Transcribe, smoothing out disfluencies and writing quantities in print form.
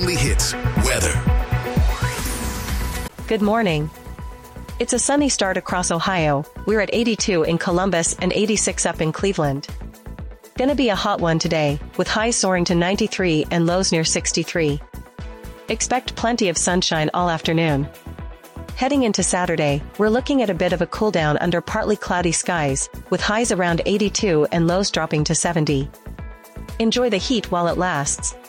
only hits, weather. Good morning. It's a sunny start across Ohio. We're at 82 in Columbus and 86 up in Cleveland. Gonna be a hot one today, with highs soaring to 93 and lows near 63. Expect plenty of sunshine all afternoon. Heading into Saturday, we're looking at a bit of a cool down under partly cloudy skies, with highs around 82 and lows dropping to 70. Enjoy the heat while it lasts.